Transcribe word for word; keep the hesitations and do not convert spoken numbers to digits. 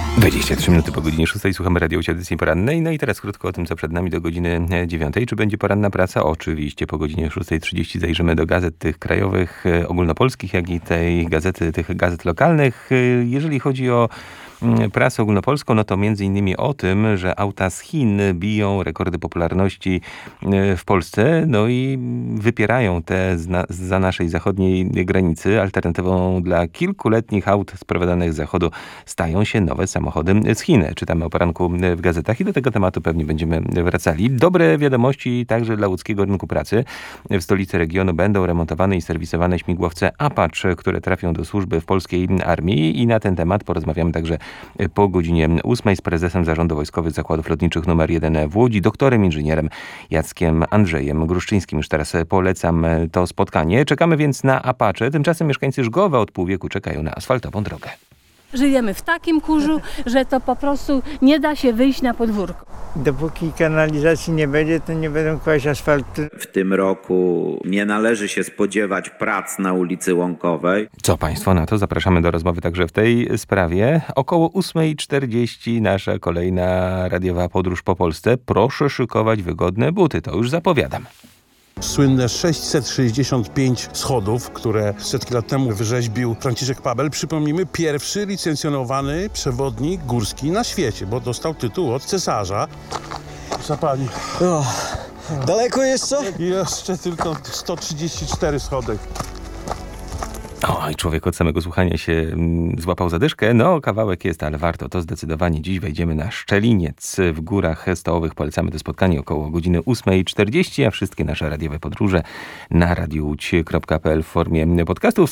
dwadzieścia trzy minuty po godzinie szóstej słuchamy Radio Łódź Audycji Porannej. No i teraz krótko o tym, co przed nami do godziny dziewiątej. Czy będzie poranna praca? Oczywiście po godzinie szóstej trzydzieści zajrzymy do gazet tych krajowych, ogólnopolskich, jak i tej gazety, tych gazet lokalnych. Jeżeli chodzi o prasę ogólnopolską, no to między innymi o tym, że auta z Chin biją rekordy popularności w Polsce, no i wypierają te zza naszej zachodniej granicy. Alternatywą dla kilkuletnich aut sprowadzanych z zachodu stają się nowe samochody z Chin. Czytamy o poranku w gazetach i do tego tematu pewnie będziemy wracali. Dobre wiadomości także dla łódzkiego rynku pracy. W stolicy regionu będą remontowane i serwisowane śmigłowce Apache, które trafią do służby w polskiej armii i na ten temat porozmawiamy także po godzinie ósmej z prezesem Zarządu Wojskowych Zakładów Lotniczych numer jeden w Łodzi, doktorem inżynierem Jackiem Andrzejem Gruszczyńskim. Już teraz polecam to spotkanie. Czekamy więc na Apache. Tymczasem mieszkańcy Żgowa od pół wieku czekają na asfaltową drogę. Żyjemy w takim kurzu, że to po prostu nie da się wyjść na podwórko. Dopóki kanalizacji nie będzie, to nie będą kłaść asfaltu. W tym roku nie należy się spodziewać prac na ulicy Łąkowej. Co państwo na to? Zapraszamy do rozmowy także w tej sprawie. Około ósmej czterdzieści nasza kolejna radiowa podróż po Polsce. Proszę szykować wygodne buty, to już zapowiadam. Słynne sześćset sześćdziesiąt pięć schodów, które setki lat temu wyrzeźbił Franciszek Pabel. Przypomnijmy, pierwszy licencjonowany przewodnik górski na świecie, bo dostał tytuł od cesarza. Zapali. O, daleko jeszcze? Jeszcze tylko sto trzydzieści cztery schody. Oj, człowiek od samego słuchania się mm, złapał zadyszkę. No, kawałek jest, ale warto to zdecydowanie. Dziś wejdziemy na Szczeliniec w Górach Stołowych. Polecamy to spotkanie około godziny ósmej czterdzieści, a wszystkie nasze radiowe podróże na radiowódź kropka p l w formie podcastów.